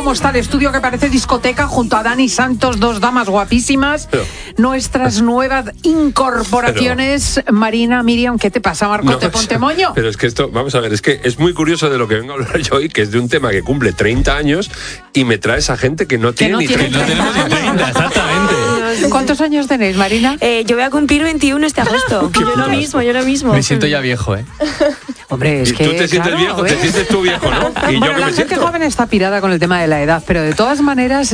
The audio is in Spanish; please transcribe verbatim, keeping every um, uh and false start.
cómo está el estudio, que parece discoteca, junto a Dani Santos, dos damas guapísimas. Pero, nuestras nuevas incorporaciones. Pero, Marina, Miriam, ¿qué te pasa, Marco? No, ¿Te ponte moño? Pero es que esto, vamos a ver, es que es muy curioso de lo que vengo a hablar yo hoy, que es de un tema que cumple treinta años y me traes a gente que no tiene no ni tiene treinta. No tenemos ni treinta, exactamente. ¿Cuántos años tenéis, Marina? Eh, yo voy a cumplir veintiuno este agosto. Yo lo mismo, yo lo mismo. Me siento ya viejo, ¿eh? Hombre, es y que tú te sientes claro, viejo, ¿ves? te sientes tú viejo, ¿no? Y Bueno, yo que la me gente siento. joven está pirada con el tema de la edad, pero de todas maneras